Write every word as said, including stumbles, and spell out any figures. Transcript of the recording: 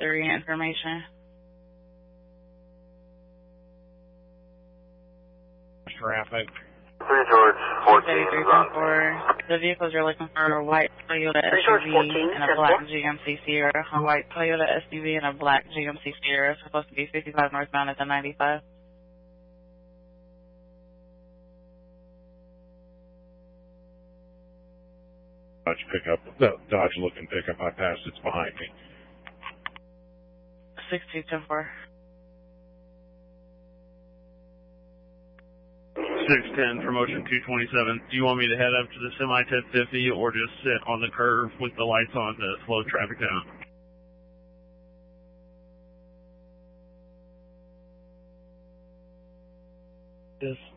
three information. Traffic. three George fourteen thirty-three is on. four. The vehicles you're looking for are a white Toyota S three U George V fourteen, and a black G M C Sierra. A white Toyota S U V and a black G M C Sierra. It's supposed to be fifty-five northbound at the ninety-five. Dodge pickup, the Dodge looking pickup I passed, it's behind me. six two ten four. six ten for motion two twenty-seven. Do you want me to head up to the semi ten fifty or just sit on the curve with the lights on to slow traffic down? Just